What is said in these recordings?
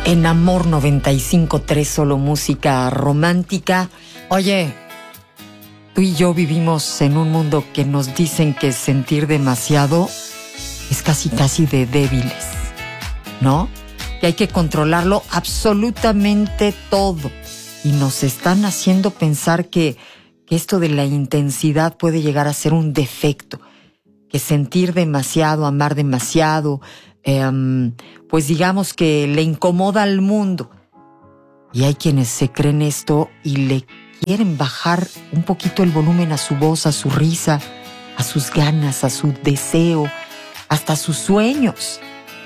En Amor 95.3, solo música romántica. Oye, tú y yo vivimos en un mundo que nos dicen que sentir demasiado es casi de débiles, ¿no? Que hay que controlarlo absolutamente todo. Y nos están haciendo pensar que esto de la intensidad puede llegar a ser un defecto. Que sentir demasiado, amar demasiado, pues digamos que le incomoda al mundo. Y hay quienes se creen esto y le quieren bajar un poquito el volumen a su voz, a su risa, a sus ganas, a su deseo, hasta a sus sueños.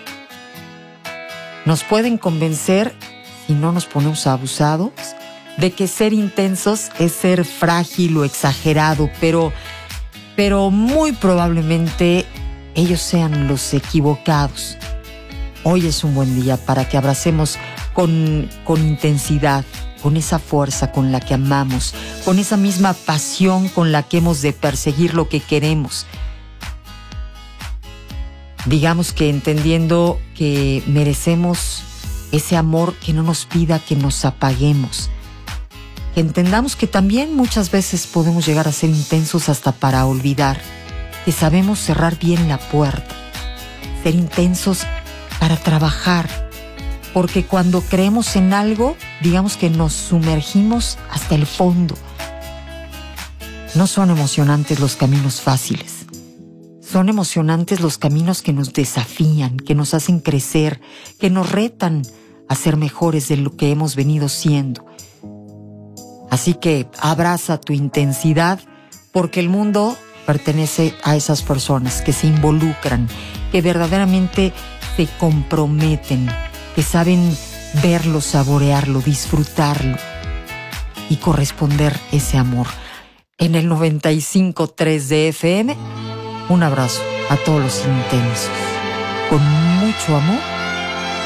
Nos pueden convencer, si no nos ponemos abusados, de que ser intensos es ser frágil o exagerado, pero muy probablemente ellos sean los equivocados. Hoy es un buen día para que abracemos con intensidad, con esa fuerza con la que amamos, con esa misma pasión con la que hemos de perseguir lo que queremos. Digamos que entendiendo que merecemos ese amor que no nos pida que nos apaguemos. Que entendamos que también muchas veces podemos llegar a ser intensos hasta para olvidar, que sabemos cerrar bien la puerta, ser intensos para trabajar, porque cuando creemos en algo, digamos que nos sumergimos hasta el fondo. No son emocionantes los caminos fáciles, son emocionantes los caminos que nos desafían, que nos hacen crecer, que nos retan a ser mejores de lo que hemos venido siendo. Así que abraza tu intensidad, porque el mundo pertenece a esas personas que se involucran, que verdaderamente se comprometen, que saben verlo, saborearlo, disfrutarlo y corresponder ese amor. En el 95.3 de FM, un abrazo a todos los intensos. Con mucho amor.